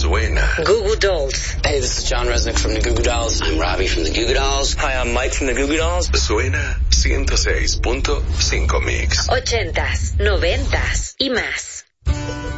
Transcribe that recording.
Suena. Goo Goo Dolls. Hey, this is John Resnick from the Goo Goo Dolls. I'm Robbie from the Goo Goo Dolls. Hi, I'm Mike from the Goo Goo Dolls. Suena 106.5 Mix. 80s, 90s y más.